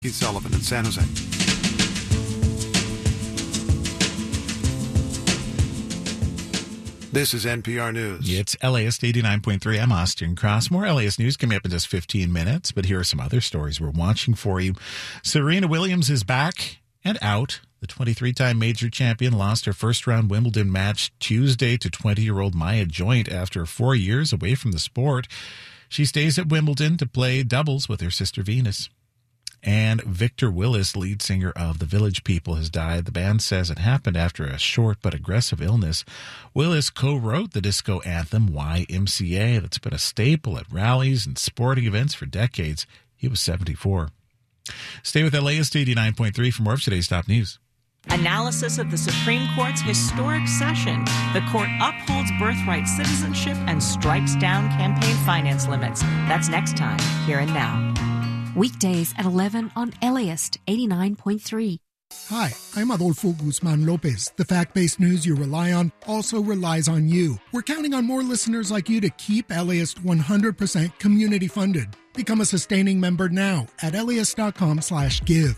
Keith Sullivan in San Jose. This is NPR News. It's LAist 89.3. I'm Austin Cross. More LAist news coming up in just 15 minutes, but here are some other stories we're watching for you. Serena Williams is back and out. The 23-time major champion lost her first-round Wimbledon match Tuesday to 20-year-old Maya Joint after 4 years away from the sport. She stays at Wimbledon to play doubles with her sister Venus. And Victor Willis, lead singer of The Village People, has died. The band says it happened after a short but aggressive illness. Willis co-wrote the disco anthem YMCA that's been a staple at rallies and sporting events for decades. He was 74. Stay with LAist 89.3 for more of today's top news. Analysis of the Supreme Court's historic session. The court upholds birthright citizenship and strikes down campaign finance limits. That's next time, Here and Now. Weekdays at 11 on LAist 89.3. Hi, I'm Adolfo Guzman Lopez. The fact-based news you rely on also relies on you. We're counting on more listeners like you to keep LAist 100% community-funded. Become a sustaining member now at LAist.com/give.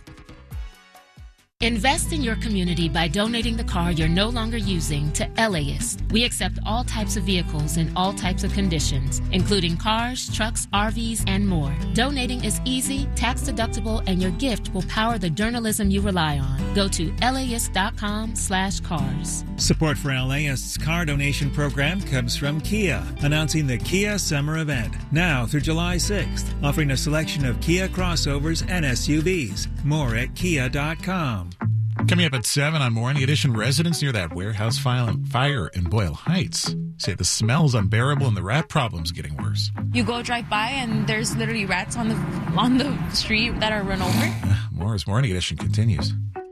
Invest in your community by donating the car you're no longer using to LAist. We accept all types of vehicles in all types of conditions, including cars, trucks, RVs, and more. Donating is easy, tax-deductible, and your gift will power the journalism you rely on. Go to LAist.com/cars. Support for LAist's car donation program comes from Kia, announcing the Kia Summer Event, now through July 6th, offering a selection of Kia crossovers and SUVs. More at kia.com. Coming up at 7 on Morning Edition, residents near that warehouse fire in Boyle Heights say the smell's unbearable and the rat problem's getting worse. You go drive by and there's literally rats on the street that are run over. More as Morning Edition continues.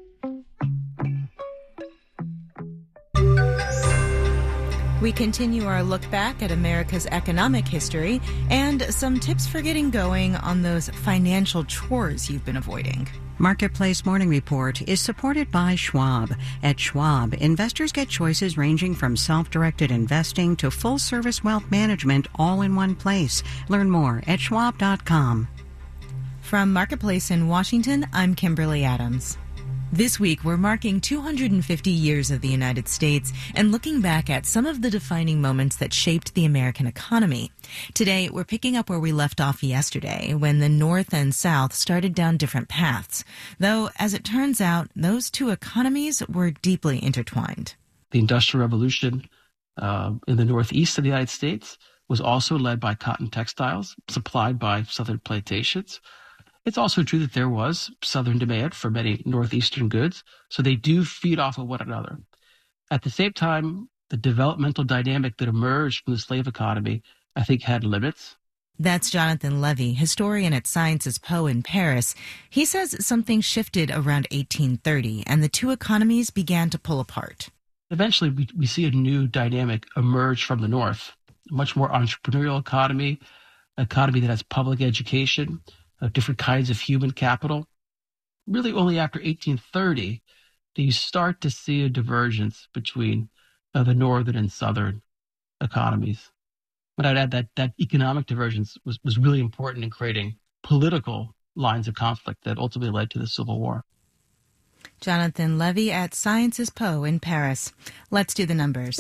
We continue our look back at America's economic history and some tips for getting going on those financial chores you've been avoiding. Marketplace Morning Report is supported by Schwab. At Schwab, investors get choices ranging from self-directed investing to full-service wealth management all in one place. Learn more at schwab.com. From Marketplace in Washington, I'm Kimberly Adams. This week, we're marking 250 years of the United States and looking back at some of the defining moments that shaped the American economy. Today, we're picking up where we left off yesterday, when the North and South started down different paths. Though, as it turns out, those two economies were deeply intertwined. The Industrial Revolution in the Northeast of the United States was also led by cotton textiles supplied by Southern plantations. It's also true that there was Southern demand for many Northeastern goods, so they do feed off of one another. At the same time, the developmental dynamic that emerged from the slave economy, I think, had limits. That's Jonathan Levy, historian at Sciences Po in Paris. He says something shifted around 1830, and the two economies began to pull apart. Eventually, we see a new dynamic emerge from the North, a much more entrepreneurial economy that has public education, different kinds of human capital. Really only after 1830 do you start to see a divergence between the northern and southern economies. But I'd add that economic divergence was really important in creating political lines of conflict that ultimately led to the Civil War. Jonathan Levy at Sciences Po in Paris. Let's do the numbers.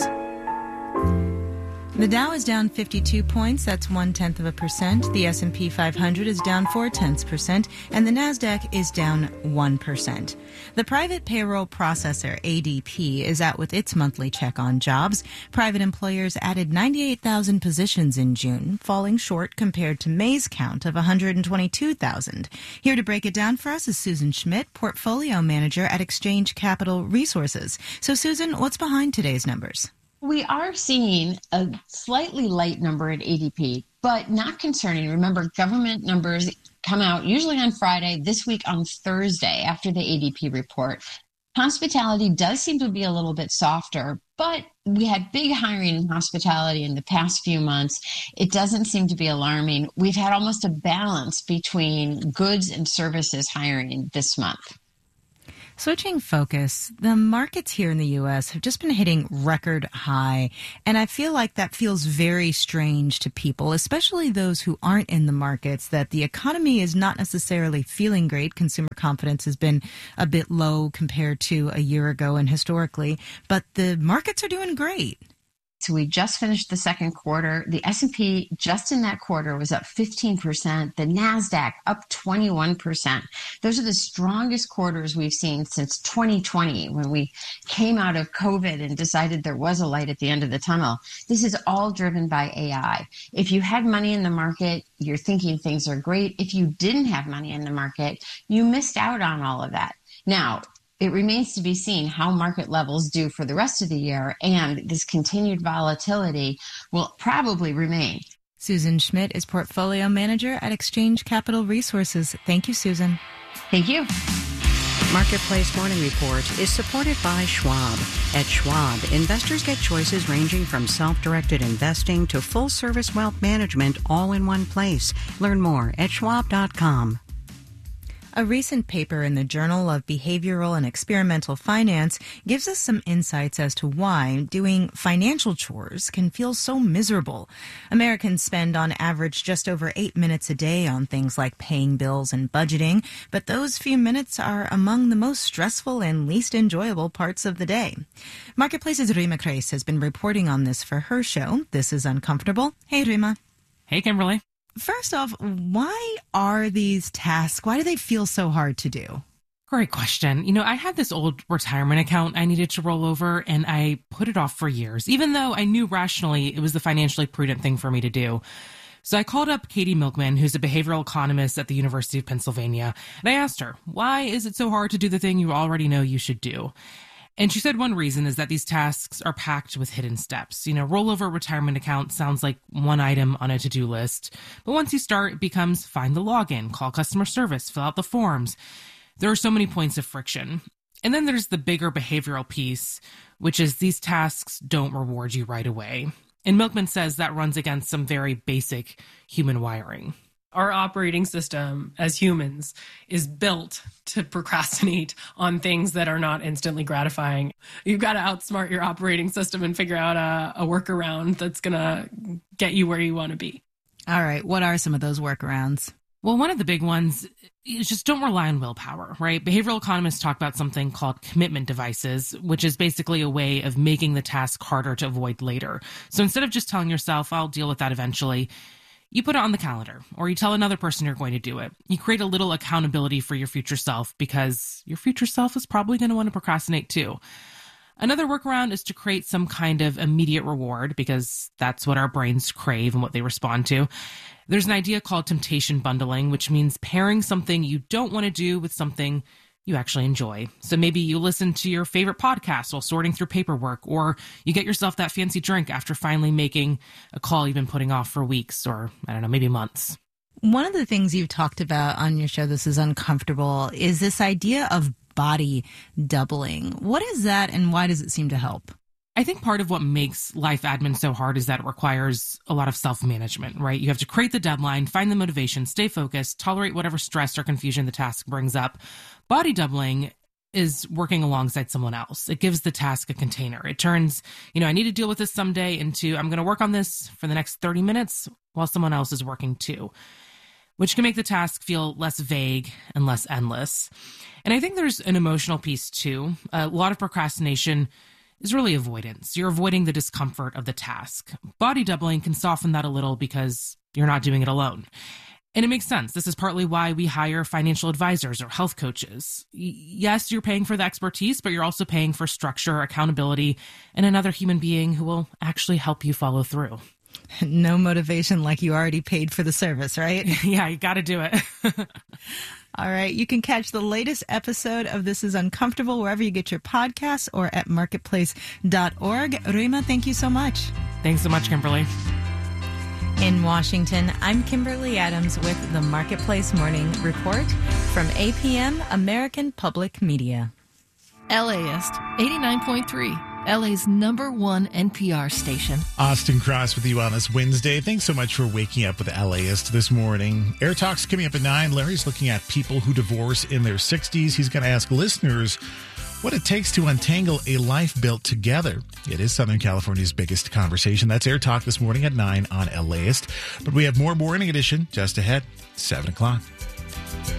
The Dow is down 52 points, that's 0.1%. The S&P 500 is down 0.4%, and the Nasdaq is down 1%. The private payroll processor, ADP, is out with its monthly check on jobs. Private employers added 98,000 positions in June, falling short compared to May's count of 122,000. Here to break it down for us is Susan Schmidt, portfolio manager at Exchange Capital Resources. So, Susan, what's behind today's numbers? We are seeing a slightly light number at ADP, but not concerning. Remember, government numbers come out usually on Friday, this week on Thursday after the ADP report. Hospitality does seem to be a little bit softer, but we had big hiring in hospitality in the past few months. It doesn't seem to be alarming. We've had almost a balance between goods and services hiring this month. Switching focus, the markets here in the U.S. have just been hitting record high, and I feel like that feels very strange to people, especially those who aren't in the markets, that the economy is not necessarily feeling great. Consumer confidence has been a bit low compared to a year ago and historically, but the markets are doing great. So we just finished the second quarter. The S&P just in that quarter was up 15%. The NASDAQ up 21%. Those are the strongest quarters we've seen since 2020 when we came out of COVID and decided there was a light at the end of the tunnel. This is all driven by AI. If you had money in the market, you're thinking things are great. If you didn't have money in the market, you missed out on all of that. Now, it remains to be seen how market levels do for the rest of the year, and this continued volatility will probably remain. Susan Schmidt is Portfolio Manager at Exchange Capital Resources. Thank you, Susan. Thank you. Marketplace Morning Report is supported by Schwab. At Schwab, investors get choices ranging from self-directed investing to full-service wealth management all in one place. Learn more at schwab.com. A recent paper in the Journal of Behavioral and Experimental Finance gives us some insights as to why doing financial chores can feel so miserable. Americans spend on average just over 8 minutes a day on things like paying bills and budgeting, but those few minutes are among the most stressful and least enjoyable parts of the day. Marketplace's Rima Kreis has been reporting on this for her show, This is Uncomfortable. Hey, Rima. Hey, Kimberly. First off, why are these tasks, why do they feel so hard to do? Great question. You know, I had this old retirement account I needed to roll over, and I put it off for years, even though I knew rationally it was the financially prudent thing for me to do. So I called up Katie Milkman, who's a behavioral economist at the University of Pennsylvania, and I asked her, why is it so hard to do the thing you already know you should do? And she said one reason is that these tasks are packed with hidden steps. You know, rollover retirement account sounds like one item on a to-do list. But once you start, it becomes find the login, call customer service, fill out the forms. There are so many points of friction. And then there's the bigger behavioral piece, which is these tasks don't reward you right away. And Milkman says that runs against some very basic human wiring. Our operating system as humans is built to procrastinate on things that are not instantly gratifying. You've got to outsmart your operating system and figure out a workaround that's going to get you where you want to be. All right. What are some of those workarounds? Well, one of the big ones is just don't rely on willpower, right? Behavioral economists talk about something called commitment devices, which is basically a way of making the task harder to avoid later. So instead of just telling yourself, I'll deal with that eventually, you put it on the calendar, or you tell another person you're going to do it. You create a little accountability for your future self because your future self is probably going to want to procrastinate too. Another workaround is to create some kind of immediate reward because that's what our brains crave and what they respond to. There's an idea called temptation bundling, which means pairing something you don't want to do with something you actually enjoy. So maybe you listen to your favorite podcast while sorting through paperwork, or you get yourself that fancy drink after finally making a call you've been putting off for weeks or, I don't know, maybe months. One of the things you've talked about on your show, This is Uncomfortable, is this idea of body doubling. What is that and why does it seem to help? I think part of what makes life admin so hard is that it requires a lot of self-management, right? You have to create the deadline, find the motivation, stay focused, tolerate whatever stress or confusion the task brings up. Body doubling is working alongside someone else. It gives the task a container. It turns, I need to deal with this someday into I'm going to work on this for the next 30 minutes while someone else is working too, which can make the task feel less vague and less endless. And I think there's an emotional piece too. A lot of procrastination is really avoidance. You're avoiding the discomfort of the task. Body doubling can soften that a little because you're not doing it alone. And it makes sense. This is partly why we hire financial advisors or health coaches. Yes, you're paying for the expertise, but you're also paying for structure, accountability, and another human being who will actually help you follow through. No motivation like you already paid for the service, right? Yeah, you got to do it. All right. You can catch the latest episode of This is Uncomfortable wherever you get your podcasts or at marketplace.org. Rima, thank you so much. Thanks so much, Kimberly. In Washington, I'm Kimberly Adams with the Marketplace Morning Report from APM, American Public Media. LAist 89.3. LA's #1 NPR station. Austin Cross with you on this Wednesday. Thanks so much for waking up with LAist this morning. Air Talk's coming up at 9. Larry's looking at people who divorce in their 60s. He's going to ask listeners what it takes to untangle a life built together. It is Southern California's biggest conversation. That's Air Talk this morning at 9 on LAist. But we have more Morning Edition just ahead, 7 o'clock.